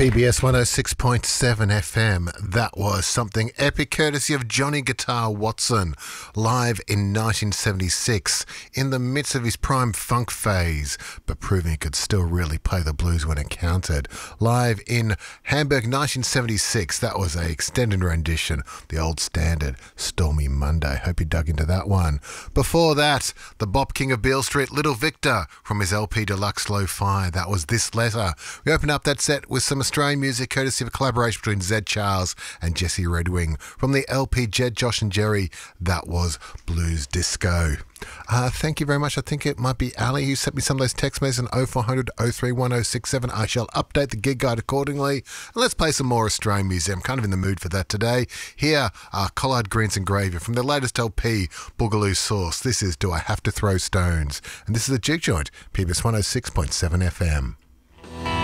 PBS 106.7 FM. That was something epic courtesy of Johnny Guitar Watson, live in 1976, in the midst of his prime funk phase, but proving he could still really play the blues when it counted. Live in Hamburg 1976, that was a extended rendition, the old standard, Stormy Monday. Hope you dug into that one. Before that, the Bop King of Beale Street, Little Victor, from his LP Deluxe Lo-Fi. That was This Letter. We opened up that set with some Australian music courtesy of a collaboration between Zed Charles and Jesse Redwing. From the LP Jed, Josh and Jerry, that was Blues Disco. Thank you very much. I think it might be Ali who sent me some of those text messages on 0400 031 I shall update the gig guide accordingly. And let's play some more Australian music. I'm kind of in the mood for that today. Here are Collard Greens and Gravy from their latest LP, Boogaloo Sauce. This is Do I Have to Throw Stones? And this is the Jig Joint, PBS 106.7 FM.